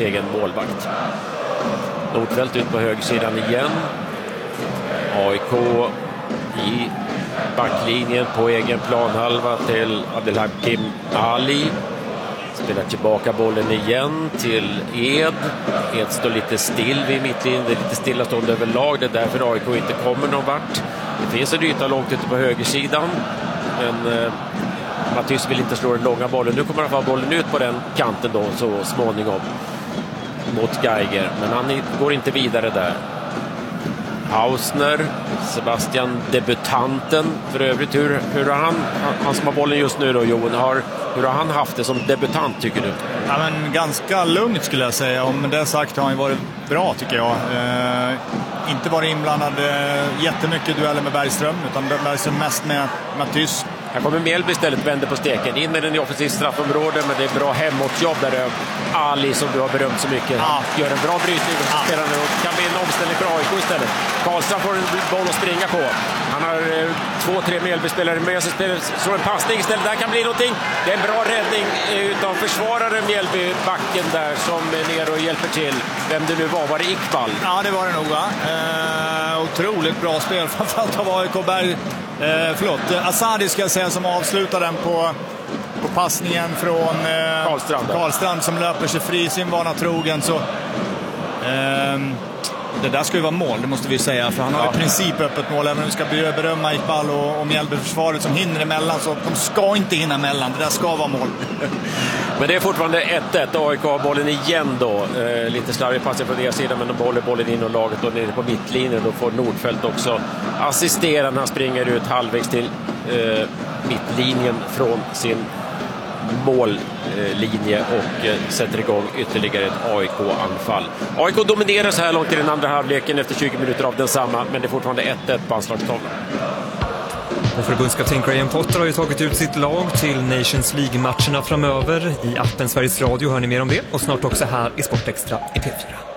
egen målvakt. Nordfeldt ut på högersidan igen. AIK i backlinjen på egen planhalva till Abdelhakim Ali. Spelar tillbaka bollen igen till Ed. Ed står lite still vid mittlinjen. Det är lite stillastående överlag. Det är därför AIK inte kommer någon vart. Det finns en yta långt ute på högersidan. Men Matthys vill inte slå den långa bollen. Nu kommer han få bollen ut på den kanten då så småningom mot Geiger. Men han går inte vidare där. Hausner, Sebastian debutanten för övrigt. Hur har han som har bollen just nu då, Johan, hur har han haft det som debutant tycker du? Ja, men ganska lugnt skulle jag säga. Om det sagt har han varit bra tycker jag. Inte varit inblandad jättemycket dueller med Bergström, utan Bergström mest med Matthys. Här kommer Mjällby istället vända på steken. In med den i offensivt straffområde, men det är bra hemåtjobb där. Ali som du har berömt så mycket. Gör en bra brytning och spelar nu. Det kan bli en omställning för AIK istället. Karlstrand får en boll att springa på. Han har 2-3 Mjällby-spelare med sig. Slår en passning istället. Där kan bli någonting. Det är en bra räddning utav försvararen Mjällby-backen där som är nere och hjälper till. Vem det nu var det Iqbal? Ja, det var det nog va? Otroligt bra spel. Framförallt av AIK Berg. Asadi ska jag säga som avslutar den på passningen från Karlstrand som löper sig fri sin vana trogen. Så, det där ska ju vara mål, det måste vi säga. För han har i princip öppet mål. Även om vi ska berömma Iqbal och Mjällby-försvaret som hinner emellan. Så de ska inte hinna emellan, det där ska vara mål. Men det är fortfarande 1-1. AIK har bollen igen då. Lite slarvig passning från deras sida, men de håller bollen in och laget då nere på mittlinjen. Då får Nordfeldt också assistera när han springer ut halvvägs till mittlinjen från sin mållinje och sätter igång ytterligare ett AIK-anfall. AIK dominerar så här långt i den andra halvleken efter 20 minuter av densamma, men det är fortfarande 1-1 på anslagstavlan. Och förbundskapten Graham Potter har ju tagit ut sitt lag till Nations League-matcherna framöver. I appen Sveriges Radio hör ni mer om det och snart också här i Sportextra i P4.